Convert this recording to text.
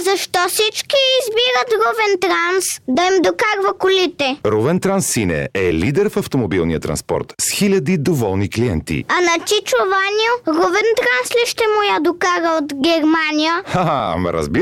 защо всички избират Ровен Транс да им докарва колите? Ровен Транс, сине, е лидер в автомобилния транспорт с хиляди доволни клиенти. А на Чичо Ваньо Ровен Транс ли ще му я докара от Германия? Ха-ха, разбира